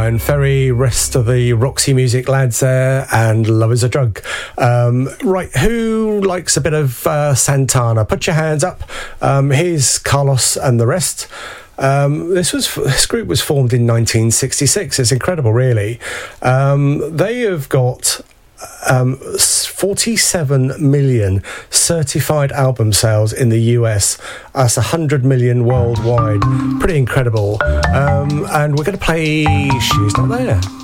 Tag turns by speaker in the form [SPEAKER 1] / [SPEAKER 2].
[SPEAKER 1] Bryan Ferry, rest of the Roxy Music lads there, and Love Is a Drug. Right, who likes a bit of Santana? Put your hands up. Here's Carlos and the rest. This group was formed in 1966. It's incredible, really. They have got 47 million certified album sales in the US. That's 100 million worldwide. Pretty incredible. And we're going to play She's Not There.